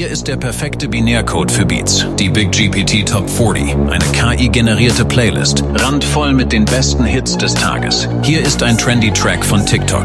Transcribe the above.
Hier ist der perfekte Binärcode für Beats. Die Big GPT Top 40. Eine KI-generierte Playlist. Randvoll mit den besten Hits des Tages. Hier ist ein trendy Track von TikTok.